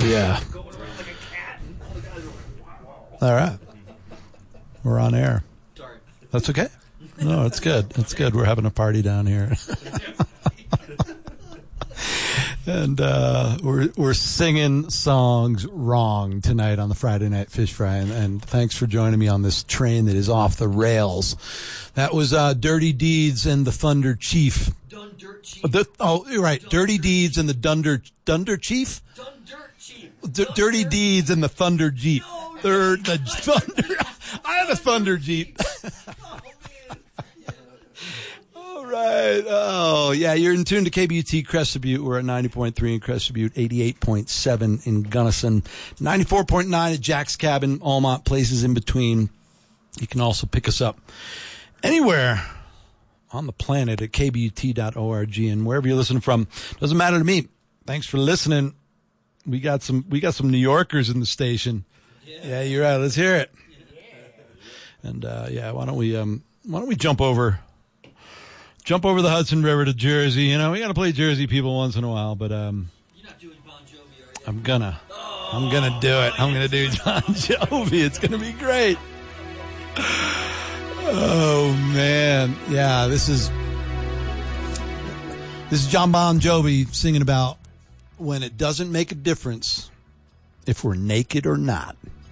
Yeah. All right. We're on air. Sorry. That's okay. No, it's good. It's good. We're having a party down here. And we're singing songs wrong tonight on the Friday Night Fish Fry. And thanks for joining me on this train that is off the rails. That was Dirty Deeds and the Thunder Chief. Dunder Chief. You're right. Dirty Deeds and the Dunder Chief? Dunder Chief. Dirty Deeds and the Thunder Jeep. No, The Thunder. I have a Thunder Jeep. All right. Oh, yeah. You're in tune to KBUT Crested Butte. We're at 90.3 in Crested Butte, 88.7 in Gunnison, 94.9 at Jack's Cabin, Almont, places in between. You can also pick us up anywhere on the planet at kbut.org, and wherever you're listening from. Doesn't matter to me. Thanks for listening. We got some New Yorkers in the station. Yeah, you're right. Let's hear it. And why don't we jump over the Hudson River to Jersey? You know, we got to play Jersey people once in a while, but You're not doing Bon Jovi, are you? I'm gonna do it. I'm gonna do Bon Jovi. It's gonna be great. Oh man, yeah. This is John Bon Jovi singing about when it doesn't make a difference if we're naked or not.